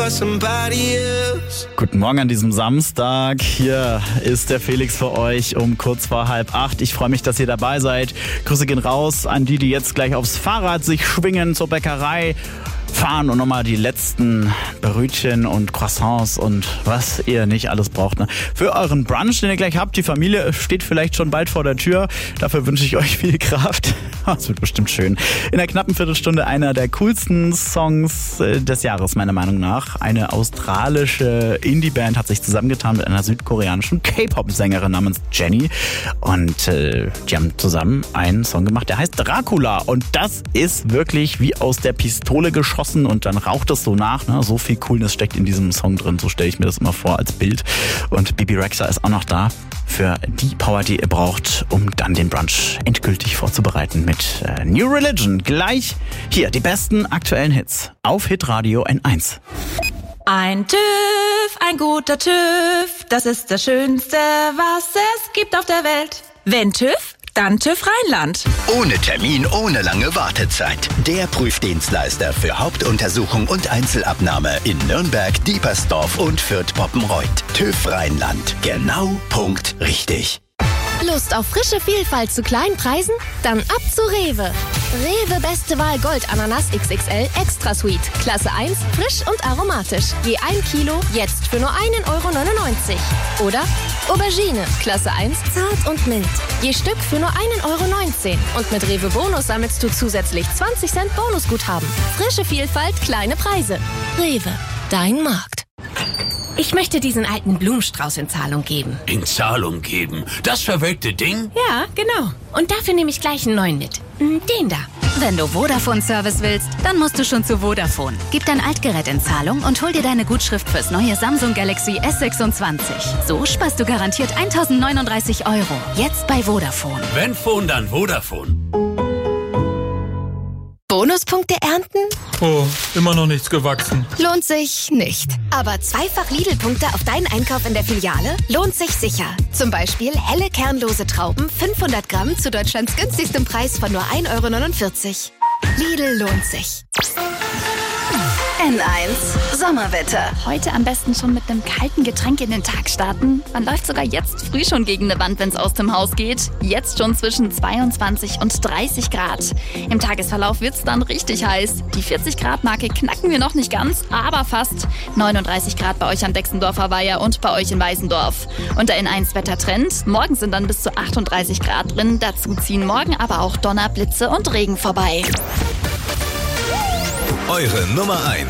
Guten Morgen an diesem Samstag. Hier ist der Felix für euch um kurz vor 7:30. Ich freue mich, dass ihr dabei seid. Grüße gehen raus an die jetzt gleich aufs Fahrrad sich schwingen, zur Bäckerei fahren und nochmal die letzten Brötchen und Croissants und was ihr nicht alles braucht. Ne? Für euren Brunch, den ihr gleich habt, die Familie steht vielleicht schon bald vor der Tür. Dafür wünsche ich euch viel Kraft. Das wird bestimmt schön. In der knappen Viertelstunde einer der coolsten Songs des Jahres, meiner Meinung nach. Eine australische Indie-Band hat sich zusammengetan mit einer südkoreanischen K-Pop-Sängerin namens Jennie. Und die haben zusammen einen Song gemacht, der heißt Dracula. Und das ist wirklich wie aus der Pistole geschossen. Und dann raucht es so nach. Ne? So viel Coolness steckt in diesem Song drin. So stelle ich mir das immer vor als Bild. Und Bebe Rexha ist auch noch da für die Power, die ihr braucht, um dann den Brunch endgültig vorzubereiten mit New Religion. Gleich hier die besten aktuellen Hits auf Hitradio N1. Ein TÜV, ein guter TÜV, das ist das Schönste, was es gibt auf der Welt. Wenn TÜV, dann TÜV Rheinland. Ohne Termin, ohne lange Wartezeit. Der Prüfdienstleister für Hauptuntersuchung und Einzelabnahme in Nürnberg, Diepersdorf und Fürth-Poppenreuth. TÜV Rheinland. Genau, Punkt, richtig. Lust auf frische Vielfalt zu kleinen Preisen? Dann ab zu Rewe. Rewe Beste Wahl Gold Ananas XXL Extra Sweet. Klasse 1, frisch und aromatisch. Je 1 Kilo, jetzt für nur 1,99 € Oder Aubergine, Klasse 1, zart und mild. Je Stück für nur 1,19 € Und mit Rewe Bonus sammelst du zusätzlich 20 Cent Bonusguthaben. Frische Vielfalt, kleine Preise. Rewe, dein Markt. Ich möchte diesen alten Blumenstrauß in Zahlung geben. In Zahlung geben? Das verwelkte Ding? Ja, genau. Und dafür nehme ich gleich einen neuen mit. Den da. Wenn du Vodafone-Service willst, dann musst du schon zu Vodafone. Gib dein Altgerät in Zahlung und hol dir deine Gutschrift fürs neue Samsung Galaxy S26. So sparst du garantiert 1.039 €. Jetzt bei Vodafone. Wenn Phone, dann Vodafone. Bonuspunkte ernten? Oh, immer noch nichts gewachsen. Lohnt sich nicht. Aber zweifach Lidl-Punkte auf deinen Einkauf in der Filiale lohnt sich sicher. Zum Beispiel helle kernlose Trauben, 500 Gramm zu Deutschlands günstigstem Preis von nur 1,49 €. Lidl lohnt sich. N1 Sommerwetter. Heute am besten schon mit einem kalten Getränk in den Tag starten. Man läuft sogar jetzt früh schon gegen eine Wand, wenn es aus dem Haus geht. Jetzt schon zwischen 22 und 30 Grad. Im Tagesverlauf wird es dann richtig heiß. Die 40-Grad-Marke knacken wir noch nicht ganz, aber fast. 39 Grad bei euch am Dexendorfer Weiher und bei euch in Weißendorf. Und der N1 Wettertrend. Morgen sind dann bis zu 38 Grad drin. Dazu ziehen morgen aber auch Donner, Blitze und Regen vorbei. Eure Nummer 1